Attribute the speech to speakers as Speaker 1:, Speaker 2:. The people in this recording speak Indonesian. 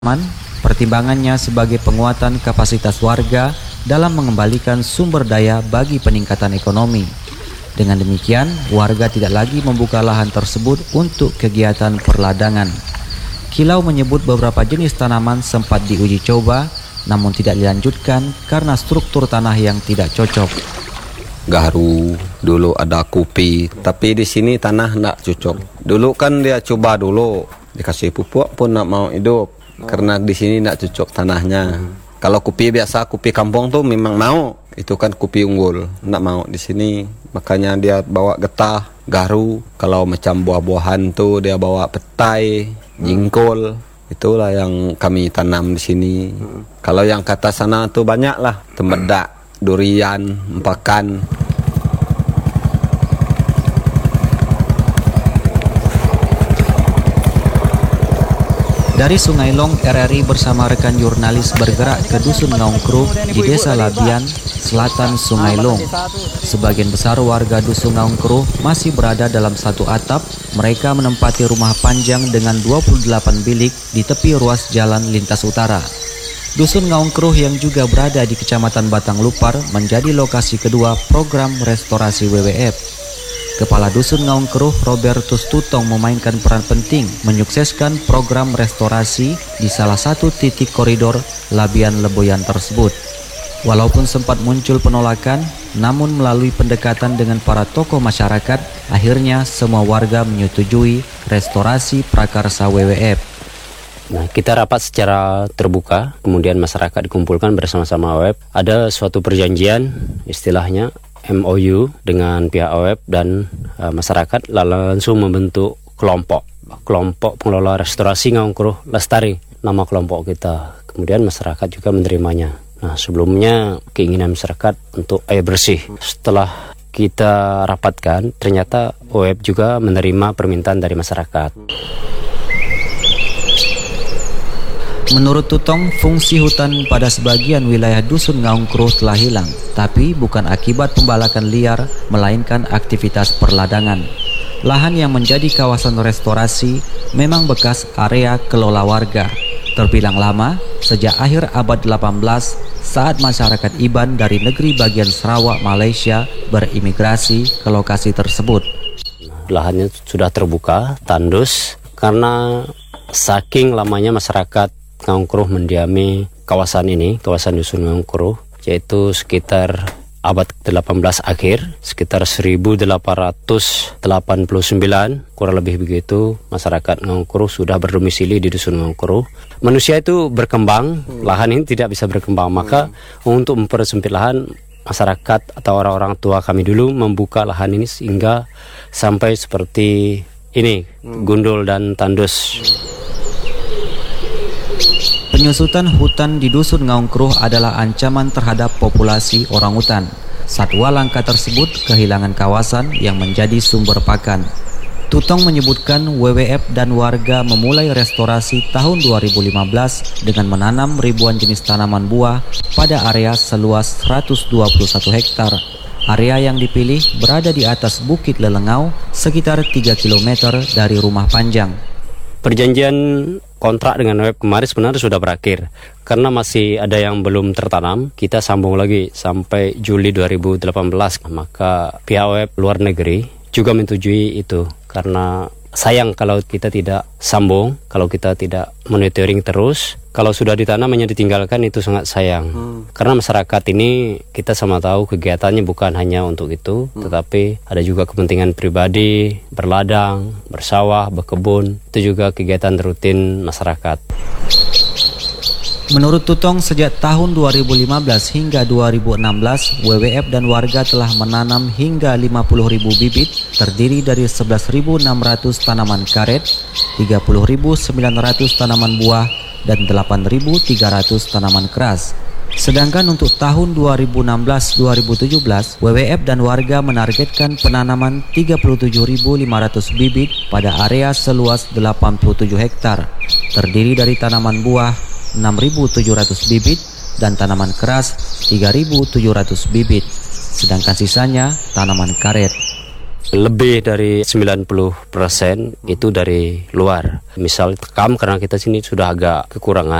Speaker 1: Pertimbangannya sebagai penguatan kapasitas warga dalam mengembalikan sumber daya bagi peningkatan ekonomi. Dengan demikian, warga tidak lagi membuka lahan tersebut untuk kegiatan perladangan. Kilau menyebut beberapa jenis tanaman sempat diuji coba, namun tidak dilanjutkan karena struktur tanah yang tidak cocok.
Speaker 2: Gaharu, dulu ada kopi, tapi di sini tanah tidak cocok. Dulu kan dia coba dulu, dikasih pupuk pun tidak mau hidup. Karena di sini tidak cocok tanahnya. Kalau kopi biasa, kopi kampung tuh memang mau. Itu kan kopi unggul, tidak mau di sini. Makanya dia bawa getah, gaharu. Kalau macam buah-buahan tuh dia bawa petai, jingkol. Itulah yang kami tanam di sini. Kalau yang kata sana tuh banyak lah, tembedak, durian, empakan.
Speaker 1: Dari Sungai Long, RRI bersama rekan jurnalis bergerak ke Dusun Ngaungkruh di Desa Labian, selatan Sungai Long. Sebagian besar warga Dusun Ngaungkruh masih berada dalam satu atap. Mereka menempati rumah panjang dengan 28 bilik di tepi ruas jalan lintas utara. Dusun Ngaungkruh yang juga berada di Kecamatan Batang Lupar menjadi lokasi kedua program restorasi WWF. Kepala Dusun Ngaungkruh Robertus Tutong memainkan peran penting menyukseskan program restorasi di salah satu titik koridor Labian Leboyan tersebut. Walaupun sempat muncul penolakan, namun melalui pendekatan dengan para tokoh masyarakat, akhirnya semua warga menyetujui restorasi prakarsa WWF.
Speaker 3: Nah, kita rapat secara terbuka, kemudian masyarakat dikumpulkan bersama-sama WWF. Ada suatu perjanjian, istilahnya MOU dengan pihak OWF dan masyarakat, lalu langsung membentuk kelompok pengelola restorasi Ngaungkruh Lestari, nama kelompok kita. Kemudian masyarakat juga menerimanya. Nah, sebelumnya keinginan masyarakat untuk air bersih. Setelah kita rapatkan, ternyata OWF juga menerima permintaan dari masyarakat.
Speaker 1: Menurut Tutong, fungsi hutan pada sebagian wilayah Dusun Ngaungkruh telah hilang, tapi bukan akibat pembalakan liar, melainkan aktivitas perladangan. Lahan yang menjadi kawasan restorasi memang bekas area kelola warga. Terbilang lama, sejak akhir abad 18, saat masyarakat Iban dari negeri bagian Sarawak, Malaysia berimigrasi ke lokasi tersebut.
Speaker 3: Lahannya sudah terbuka, tandus, karena saking lamanya masyarakat Ngaungkruh mendiami kawasan ini, kawasan Dusun Ngaungkruh, yaitu sekitar abad 18 akhir, sekitar 1889, kurang lebih begitu, masyarakat Ngaungkruh sudah berdomisili di Dusun Ngaungkruh. Manusia itu berkembang, lahan ini tidak bisa berkembang, maka untuk mempersempit lahan, masyarakat atau orang-orang tua kami dulu membuka lahan ini sehingga sampai seperti ini, gundul dan tandus.
Speaker 1: Penyusutan hutan di Dusun Ngaungkruh adalah ancaman terhadap populasi orangutan. Satwa langka tersebut kehilangan kawasan yang menjadi sumber pakan. Tutong menyebutkan WWF dan warga memulai restorasi tahun 2015 dengan menanam ribuan jenis tanaman buah pada area seluas 121 hektar. Area yang dipilih berada di atas Bukit Lelengau, sekitar 3 km dari rumah panjang.
Speaker 3: Perjanjian kontrak dengan WWF kemarin sebenarnya sudah berakhir. Karena masih ada yang belum tertanam, kita sambung lagi sampai Juli 2018. Maka pihak WWF luar negeri juga menyetujui itu. Karena sayang kalau kita tidak sambung, kalau kita tidak monitoring terus. Kalau sudah ditanam hanya ditinggalkan, itu sangat sayang. Karena masyarakat ini kita sama tahu kegiatannya bukan hanya untuk itu, tetapi ada juga kepentingan pribadi, berladang, bersawah, berkebun. Itu juga kegiatan rutin masyarakat.
Speaker 1: Menurut Tutong, sejak tahun 2015 hingga 2016, WWF dan warga telah menanam hingga 50.000 bibit, terdiri dari 11.600 tanaman karet, 30.900 tanaman buah, dan 8.300 tanaman keras. Sedangkan untuk tahun 2016-2017, WWF dan warga menargetkan penanaman 37.500 bibit pada area seluas 87 hektar, terdiri dari tanaman buah 6.700 bibit dan tanaman keras 3.700 bibit, sedangkan sisanya tanaman karet.
Speaker 3: lebih dari 90% itu dari luar. Misal tekam karena kita sini sudah agak kekurangan.